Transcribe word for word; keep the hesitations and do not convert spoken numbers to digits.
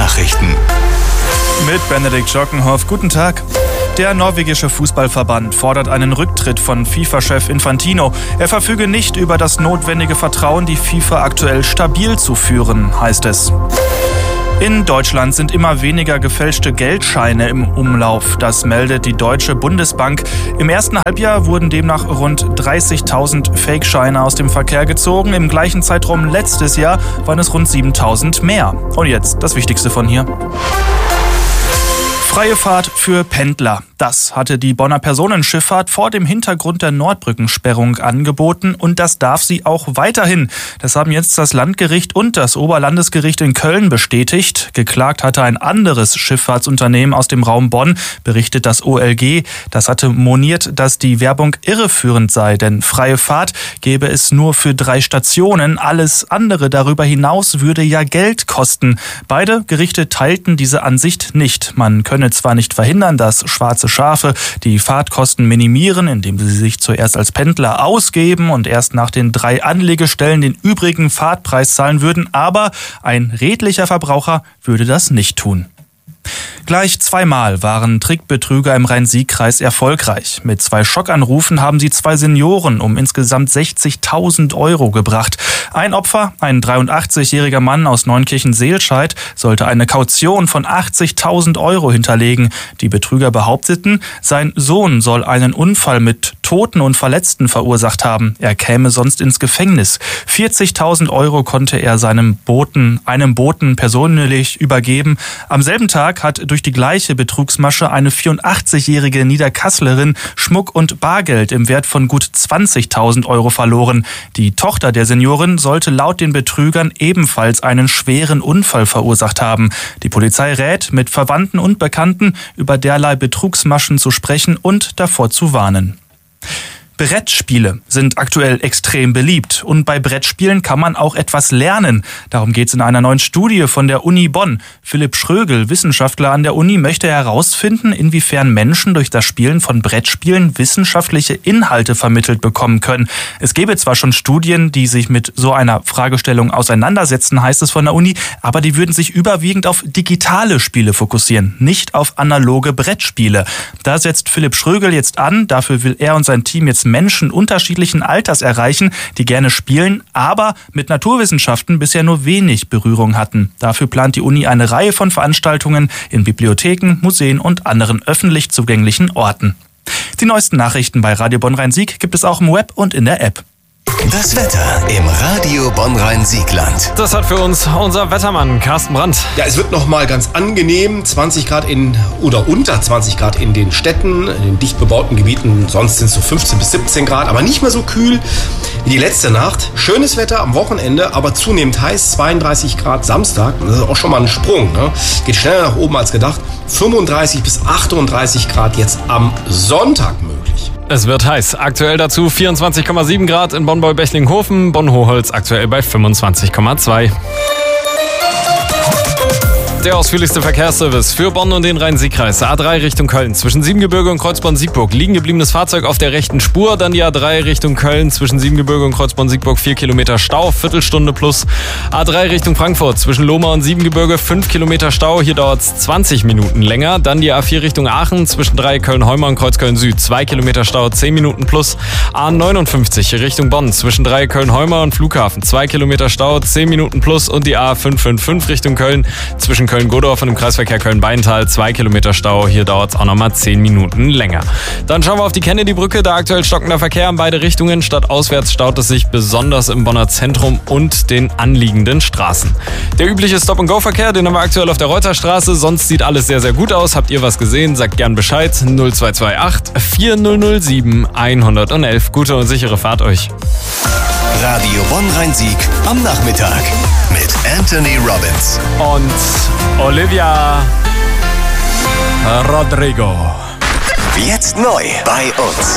Nachrichten. Mit Benedikt Jockenhoff. Guten Tag. Der norwegische Fußballverband fordert einen Rücktritt von FIFA-Chef Infantino. Er verfüge nicht über das notwendige Vertrauen, die FIFA aktuell stabil zu führen, heißt es. In Deutschland sind immer weniger gefälschte Geldscheine im Umlauf. Das meldet die Deutsche Bundesbank. Im ersten Halbjahr wurden demnach rund dreißigtausend Fake-Scheine aus dem Verkehr gezogen. Im gleichen Zeitraum letztes Jahr waren es rund siebentausend mehr. Und jetzt das Wichtigste von hier. Freie Fahrt für Pendler. Das hatte die Bonner Personenschifffahrt vor dem Hintergrund der Nordbrückensperrung angeboten und das darf sie auch weiterhin. Das haben jetzt das Landgericht und das Oberlandesgericht in Köln bestätigt. Geklagt hatte ein anderes Schifffahrtsunternehmen aus dem Raum Bonn, berichtet das O L G. Das hatte moniert, dass die Werbung irreführend sei, denn freie Fahrt gäbe es nur für drei Stationen. Alles andere darüber hinaus würde ja Geld kosten. Beide Gerichte teilten diese Ansicht nicht. Man könne zwar nicht verhindern, dass schwarze Schafe die Fahrtkosten minimieren, indem sie sich zuerst als Pendler ausgeben und erst nach den drei Anlegestellen den übrigen Fahrtpreis zahlen würden, aber ein redlicher Verbraucher würde das nicht tun. Gleich zweimal waren Trickbetrüger im Rhein-Sieg-Kreis erfolgreich. Mit zwei Schockanrufen haben sie zwei Senioren um insgesamt sechzigtausend Euro gebracht. Ein Opfer, ein dreiundachtzigjähriger Mann aus Neunkirchen-Seelscheid, sollte eine Kaution von achtzigtausend Euro hinterlegen. Die Betrüger behaupteten, sein Sohn soll einen Unfall mit Toten und Verletzten verursacht haben. Er käme sonst ins Gefängnis. vierzigtausend Euro konnte er seinem Boten, einem Boten persönlich übergeben. Am selben Tag hat durch die gleiche Betrugsmasche eine vierundachtzigjährige Niederkasslerin Schmuck und Bargeld im Wert von gut zwanzigtausend Euro verloren. Die Tochter der Seniorin sollte laut den Betrügern ebenfalls einen schweren Unfall verursacht haben. Die Polizei rät, mit Verwandten und Bekannten über derlei Betrugsmaschen zu sprechen und davor zu warnen. Brettspiele sind aktuell extrem beliebt und bei Brettspielen kann man auch etwas lernen. Darum geht es in einer neuen Studie von der Uni Bonn. Philipp Schrögel, Wissenschaftler an der Uni, möchte herausfinden, inwiefern Menschen durch das Spielen von Brettspielen wissenschaftliche Inhalte vermittelt bekommen können. Es gäbe zwar schon Studien, die sich mit so einer Fragestellung auseinandersetzen, heißt es von der Uni, aber die würden sich überwiegend auf digitale Spiele fokussieren, nicht auf analoge Brettspiele. Da setzt Philipp Schrögel jetzt an, dafür will er und sein Team jetzt Menschen unterschiedlichen Alters erreichen, die gerne spielen, aber mit Naturwissenschaften bisher nur wenig Berührung hatten. Dafür plant die Uni eine Reihe von Veranstaltungen in Bibliotheken, Museen und anderen öffentlich zugänglichen Orten. Die neuesten Nachrichten bei Radio Bonn-Rhein-Sieg gibt es auch im Web und in der App. Das Wetter im Radio Bonn-Rhein-Siegland. Das hat für uns unser Wettermann Carsten Brandt. Ja, es wird noch mal ganz angenehm. zwanzig Grad in oder unter zwanzig Grad in den Städten, in den dicht bebauten Gebieten. Sonst sind es so fünfzehn bis siebzehn Grad, aber nicht mehr so kühl wie die letzte Nacht. Schönes Wetter am Wochenende, aber zunehmend heiß. zweiunddreißig Grad Samstag. Das ist auch schon mal ein Sprung. Ne? Geht schneller nach oben als gedacht. fünfunddreißig bis achtunddreißig Grad jetzt am Sonntag möglich. Es wird heiß. Aktuell dazu vierundzwanzig Komma sieben Grad in Bonn-Beulbechlinghofen, Bonn-Hochholz aktuell bei fünfundzwanzig Komma zwei. Der ausführlichste Verkehrsservice für Bonn und den Rhein-Sieg-Kreis. A drei Richtung Köln. Zwischen Siebengebirge und Kreuzborn-Siegburg. Liegen gebliebenes Fahrzeug auf der rechten Spur. Dann die A drei Richtung Köln. Zwischen Siebengebirge und Kreuzborn-Siegburg vier Kilometer Stau. Viertelstunde plus. A drei Richtung Frankfurt. Zwischen Lohmar und Siebengebirge fünf Kilometer Stau. Hier dauert es zwanzig Minuten länger. Dann die A vier Richtung Aachen. Zwischen drei Köln-Heumer und Kreuzköln-Süd. zwei Kilometer Stau. zehn Minuten plus. A neunundfünfzig Richtung Bonn. Zwischen drei Köln-Heumer und Flughafen. zwei Kilometer Stau. zehn Minuten plus. Und die A fünf fünf fünf Richtung Köln. Zwischen Köln-Godorf und dem Kreis Verkehr Köln-Beintal, zwei Kilometer Stau, hier dauert es auch nochmal zehn Minuten länger. Dann schauen wir auf die Kennedy-Brücke, da aktuell stockender Verkehr in beide Richtungen. Stadtauswärts staut es sich besonders im Bonner Zentrum und den anliegenden Straßen. Der übliche Stop-and-Go-Verkehr, den haben wir aktuell auf der Reuterstraße, sonst sieht alles sehr, sehr gut aus. Habt ihr was gesehen, sagt gern Bescheid. null zwei zwei acht vier null null sieben eins eins eins. Gute und sichere Fahrt euch. Radio Bonn-Rhein-Sieg am Nachmittag mit Anthony Robbins und Olivia Rodrigo. Jetzt neu bei uns.